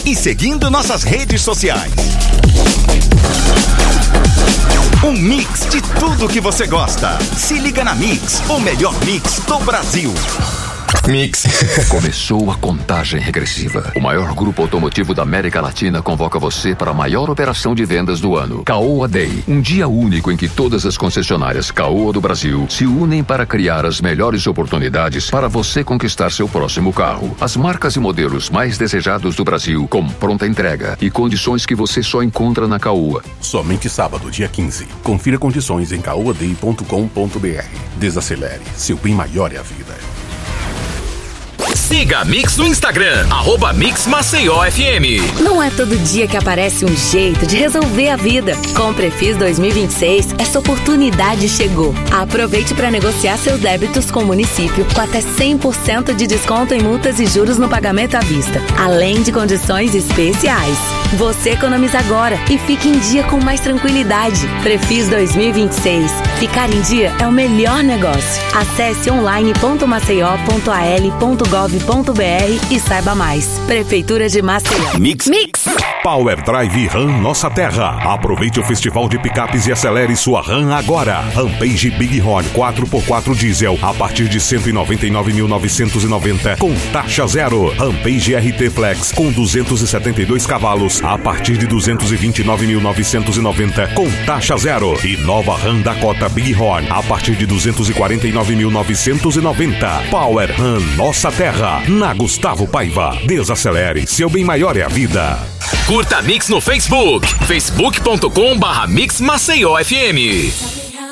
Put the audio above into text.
e seguindo nossas redes sociais. Um mix de tudo que você gosta. Se liga na Mix, o melhor mix do Brasil. Mix. Começou a contagem regressiva. O maior grupo automotivo da América Latina convoca você para a maior operação de vendas do ano. Caoa Day. Um dia único em que todas as concessionárias Caoa do Brasil se unem para criar as melhores oportunidades para você conquistar seu próximo carro. As marcas e modelos mais desejados do Brasil com pronta entrega e condições que você só encontra na Caoa. Somente sábado, dia 15. Confira condições em caoaday.com.br. Desacelere. Seu bem maior é a vida. Siga a Mix no Instagram, @MixMaceioFM. Não é todo dia que aparece um jeito de resolver a vida. Com o Prefis 2026, essa oportunidade chegou. Aproveite para negociar seus débitos com o município com até 100% de desconto em multas e juros no pagamento à vista, além de condições especiais. Você economiza agora e fique em dia com mais tranquilidade. Prefis 2026. Ficar em dia é o melhor negócio. Acesse online.maceió.al.gov.br e saiba mais. Prefeitura de Maceió. Mix. Power Drive Ram Nossa Terra. Aproveite o festival de picapes e acelere sua Ram agora. Rampage Big Horn 4x4 diesel a partir de 199.990 com taxa zero. Rampage RT Flex com 272 cavalos a partir de 229.990 com taxa zero. E nova Ram Dakota Big Horn a partir de 249.990. Power Ram Nossa Terra, na Gustavo Paiva. Desacelere, seu bem maior é a vida. Curta a Mix no Facebook, facebook.com/MixMaceioFM.